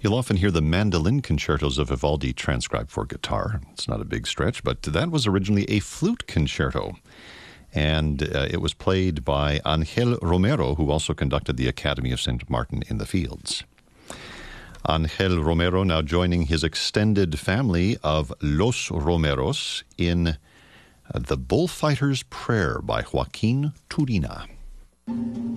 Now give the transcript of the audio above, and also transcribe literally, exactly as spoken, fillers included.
You'll often hear the mandolin concertos of Vivaldi transcribed for guitar. It's not a big stretch, but that was originally a flute concerto. And uh, it was played by Angel Romero, who also conducted the Academy of Saint Martin in the Fields. Angel Romero now joining his extended family of Los Romeros in uh, The Bullfighter's Prayer by Joaquin Turina.